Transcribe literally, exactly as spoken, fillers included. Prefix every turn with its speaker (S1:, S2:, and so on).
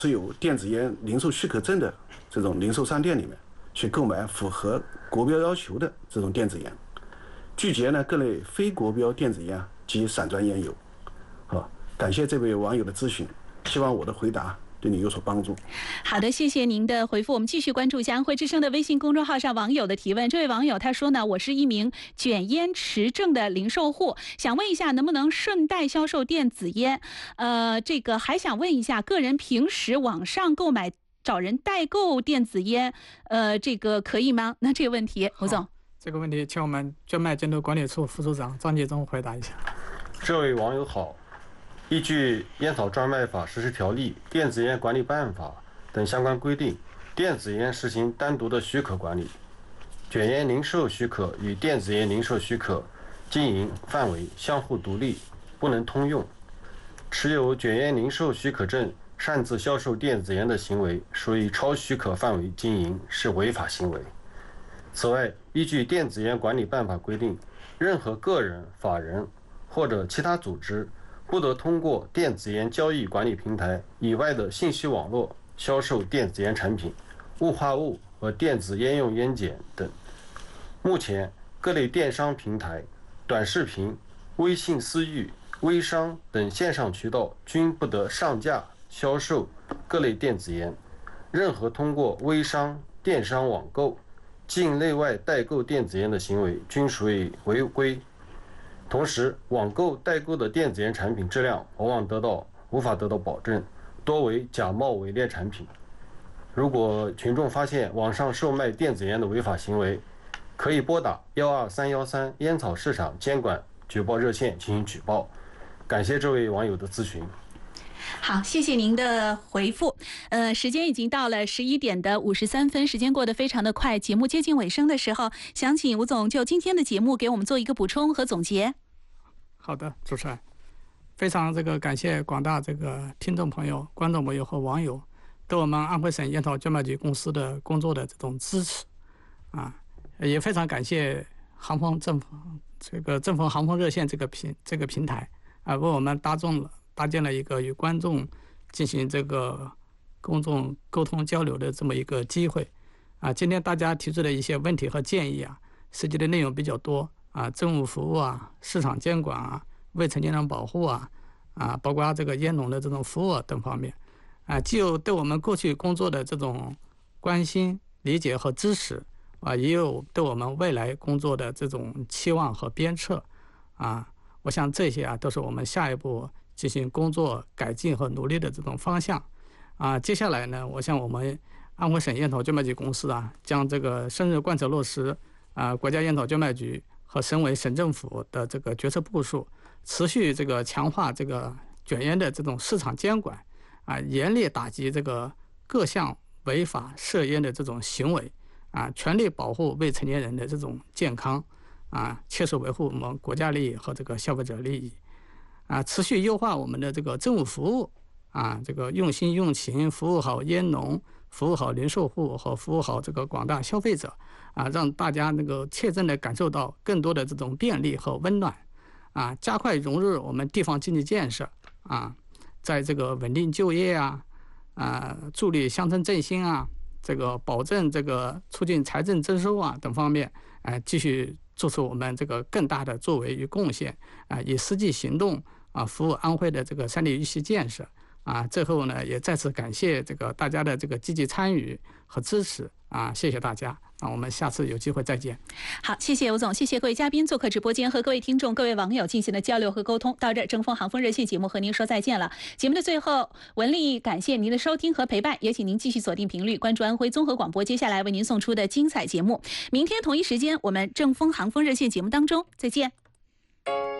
S1: 持有电子烟零售许可证的这种零售商店里面去购买符合国标要求的这种电子烟，拒绝呢各类非国标电子烟及散装烟油。好，感谢这位网友的咨询，希望我的回答对你有所帮助。
S2: 好的，谢谢您的回复。我们继续关注一下安徽之声的微信公众号上网友的提问。这位网友他说呢，我是一名卷烟持证的零售户，想问一下能不能顺带销售电子烟？呃，这个还想问一下，个人平时网上购买找人代购电子烟，呃，这个可以吗？那这个问题，吴总，
S3: 这个问题请我们捐卖监督管理处副处长张继忠回答一下。
S4: 这位网友好。依据《烟草专卖法实施条例》《电子烟管理办法》等相关规定，电子烟实行单独的许可管理。卷烟零售许可与电子烟零售许可经营范围相互独立，不能通用。持有卷烟零售许可证擅自销售电子烟的行为，属于超许可范围经营，是违法行为。此外，依据《电子烟管理办法》规定，任何个人、法人或者其他组织不得通过电子烟交易管理平台以外的信息网络销售电子烟产品、雾化物和电子烟用烟碱等。目前，各类电商平台、短视频、微信私域、微商等线上渠道均不得上架销售各类电子烟。任何通过微商、电商网购、境内外代购电子烟的行为均属于违规。同时，网购代购的电子烟产品质量往往得到无法得到保证，多为假冒伪劣产品。如果群众发现网上售卖电子烟的违法行为，可以拨打幺二三幺三烟草市场监管举报热线进行举报。感谢这位网友的咨询。
S2: 好，谢谢您的回复。呃，时间已经到了十一点的五十三分，时间过得非常的快。节目接近尾声的时候，想请吴总就今天的节目给我们做一个补充和总结。
S3: 好的，主持人，非常这个感谢广大这个听众朋友、观众朋友和网友对我们安徽省烟草专卖局公司的工作的这种支持啊，也非常感谢航风正这个正风航风热线这个平这个平台啊，为我们搭中了。搭建了一个与观众进行这个公众沟通交流的这么一个机会啊。今天大家提出的一些问题和建议啊，涉及的内容比较多啊，政务服务啊、市场监管啊、未成年人保护啊啊，包括这个烟农的这种服务等方面啊，既有对我们过去工作的这种关心、理解和支持啊，也有对我们未来工作的这种期望和鞭策啊。我想这些啊，都是我们下一步进行工作改进和努力的这种方向啊。接下来呢，我想我们安徽省烟草专卖局公司啊，将这个深入贯彻落实啊国家烟草专卖局和省委省政府的这个决策部署，持续这个强化这个卷烟的这种市场监管啊，严厉打击这个各项违法涉烟的这种行为啊，全力保护未成年人的这种健康啊，切实维护我们国家利益和这个消费者利益。啊，持续优化我们的这个政务服务啊，这个用心用情服务好烟农，服务好零售户和服务好这个广大消费者啊，让大家能够切真的感受到更多的这种便利和温暖啊，加快融入我们地方经济建设啊，在这个稳定就业啊啊，助力乡村振兴啊，这个保证这个促进财政增收啊等方面，啊，继续做出我们这个更大的作为与贡献啊，以实际行动啊，服务安徽的这个三地一系建设啊。最后呢，也再次感谢这个大家的这个积极参与和支持啊，谢谢大家。那我们下次有机会再见。
S2: 好，谢谢吴总，谢谢各位嘉宾做客直播间，和各位听众、各位网友进行了交流和沟通。到这儿，正风航风热线节目和您说再见了。节目的最后，文丽感谢您的收听和陪伴，也请您继续锁定频率，关注安徽综合广播接下来为您送出的精彩节目。明天同一时间，我们正风航风热线节目当中再见。